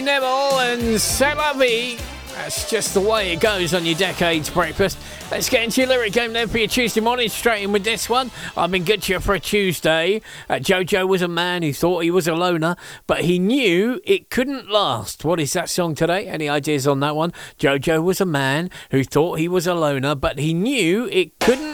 Neville and C'est la vie. That's just the way it goes on your Decades breakfast. Let's get into your lyric game then for your Tuesday morning. Straight in with this one. I've been good to you for a Tuesday. Jojo was a man who thought he was a loner, but he knew it couldn't last. What is that song today? Any ideas on that one? Jojo was a man who thought he was a loner, but he knew it couldn't